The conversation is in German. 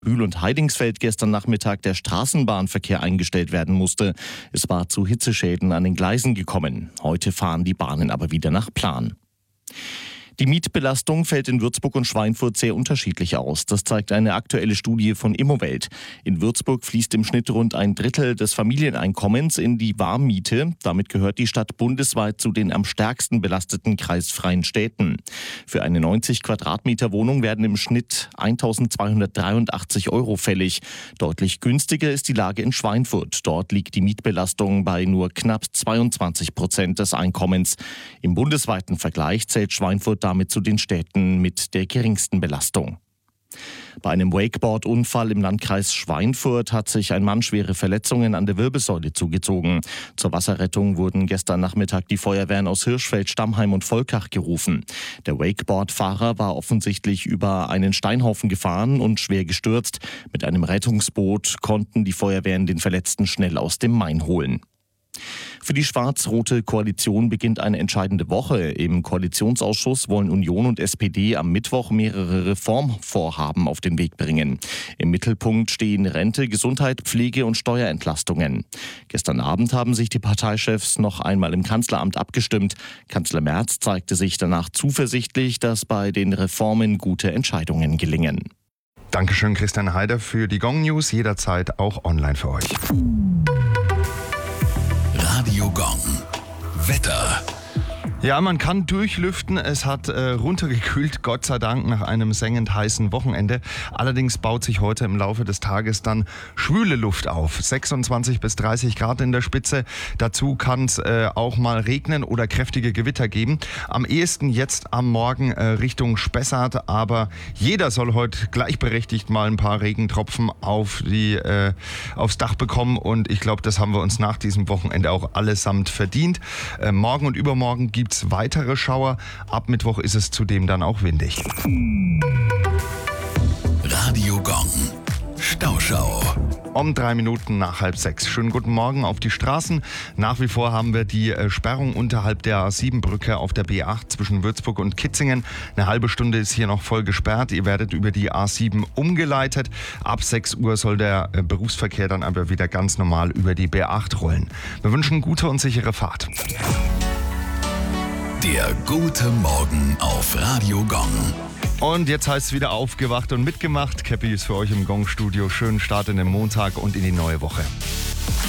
Bühl und Heidingsfeld gestern Nachmittag der Straßenbahnverkehr eingestellt werden musste. Es war zu Hitzeschäden an den Gleisen gekommen. Heute fahren die Bahnen aber wieder nach Plan. Die Mietbelastung fällt in Würzburg und Schweinfurt sehr unterschiedlich aus. Das zeigt eine aktuelle Studie von Immowelt. In Würzburg fließt im Schnitt rund ein Drittel des Familieneinkommens in die Warmmiete. Damit gehört die Stadt bundesweit zu den am stärksten belasteten kreisfreien Städten. Für eine 90 Quadratmeter Wohnung werden im Schnitt 1.283 € fällig. Deutlich günstiger ist die Lage in Schweinfurt. Dort liegt die Mietbelastung bei nur knapp 22% des Einkommens. Im bundesweiten Vergleich zählt Schweinfurt damit zu den Städten mit der geringsten Belastung. Bei einem Wakeboard-Unfall im Landkreis Schweinfurt hat sich ein Mann schwere Verletzungen an der Wirbelsäule zugezogen. Zur Wasserrettung wurden gestern Nachmittag die Feuerwehren aus Hirschfeld, Stammheim und Volkach gerufen. Der Wakeboard-Fahrer war offensichtlich über einen Steinhaufen gefahren und schwer gestürzt. Mit einem Rettungsboot konnten die Feuerwehren den Verletzten schnell aus dem Main holen. Für die schwarz-rote Koalition beginnt eine entscheidende Woche. Im Koalitionsausschuss wollen Union und SPD am Mittwoch mehrere Reformvorhaben auf den Weg bringen. Im Mittelpunkt stehen Rente, Gesundheit, Pflege und Steuerentlastungen. Gestern Abend haben sich die Parteichefs noch einmal im Kanzleramt abgestimmt. Kanzler Merz zeigte sich danach zuversichtlich, dass bei den Reformen gute Entscheidungen gelingen. Dankeschön, Christian Heider, für die Gong News. Jederzeit auch online für euch. Radio Gong. Wetter. Ja, man kann durchlüften. Es hat runtergekühlt, Gott sei Dank, nach einem sengend heißen Wochenende. Allerdings baut sich heute im Laufe des Tages dann schwüle Luft auf. 26 bis 30 Grad in der Spitze. Dazu kann es auch mal regnen oder kräftige Gewitter geben. Am ehesten jetzt am Morgen Richtung Spessart. Aber jeder soll heute gleichberechtigt mal ein paar Regentropfen aufs Dach bekommen. Und ich glaube, das haben wir uns nach diesem Wochenende auch allesamt verdient. Morgen und übermorgen gibt es weitere Schauer. Ab Mittwoch ist es zudem dann auch windig. Radio Gong. Stauschau. Um 3 Minuten nach 5:30. Schönen guten Morgen auf die Straßen. Nach wie vor haben wir die Sperrung unterhalb der A7-Brücke auf der B8 zwischen Würzburg und Kitzingen. Eine halbe Stunde ist hier noch voll gesperrt. Ihr werdet über die A7 umgeleitet. Ab 6 Uhr soll der Berufsverkehr dann aber wieder ganz normal über die B8 rollen. Wir wünschen gute und sichere Fahrt. Der gute Morgen auf Radio Gong. Und jetzt heißt es wieder aufgewacht und mitgemacht. Käppi ist für euch im Gong-Studio. Schönen Start in den Montag und in die neue Woche.